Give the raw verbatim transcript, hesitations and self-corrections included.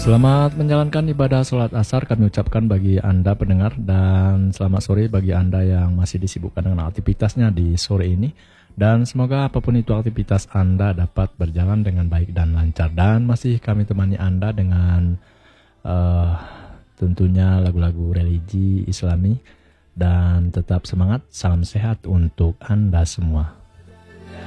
Selamat menjalankan ibadah sholat asar kami ucapkan bagi Anda pendengar, dan selamat sore bagi Anda yang masih disibukkan dengan aktivitasnya di sore ini. Dan semoga apapun itu aktivitas Anda dapat berjalan dengan baik dan lancar. Dan masih kami temani Anda dengan uh, tentunya lagu-lagu religi Islami. Dan tetap semangat, salam sehat untuk Anda semua.